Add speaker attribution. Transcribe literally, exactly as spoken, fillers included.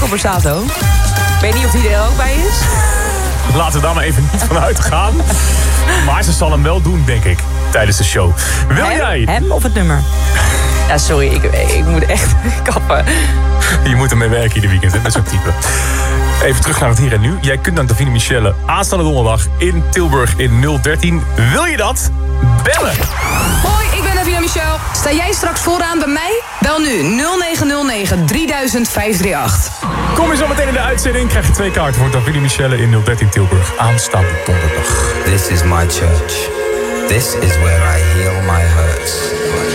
Speaker 1: Marco Borsato. Ik weet niet of die er ook bij is.
Speaker 2: Laten we daar maar even niet van uitgaan. Maar ze zal hem wel doen, denk ik, tijdens de show. Wil
Speaker 1: hem,
Speaker 2: jij?
Speaker 1: Hem of het nummer? Ja, sorry, ik, ik moet echt kappen.
Speaker 2: Je moet ermee werken ieder weekend, hè, met zo'n type. Even terug naar het hier en nu. Jij kunt naar Davina Michelle aanstaande donderdag in Tilburg in nul dertien. Wil je dat? Bellen!
Speaker 3: Hoi, ik ben Davina Michelle. Sta jij straks vooraan bij mij? Bel nu nul negen nul negen drieduizend vijf drie acht.
Speaker 2: Kom je zo meteen in de uitzending. Krijg je twee kaarten voor Davina Michelle in nul dertien Tilburg. Aanstaande donderdag.
Speaker 4: This is my church. This is where I heal my hurts.